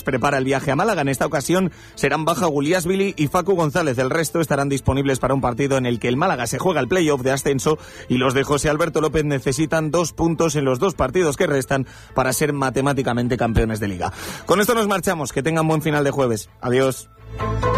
prepara el viaje a Málaga. En esta ocasión serán baja Guliasvili y Facu González. El resto estarán disponibles para un partido en el que el Málaga se juega el playoff de ascenso y los de José Alberto López necesitan 2 puntos en los 2 partidos que restan para ser matemáticamente campeones de Liga. Con esto nos marchamos. Que tengan buen final de jueves. Adiós.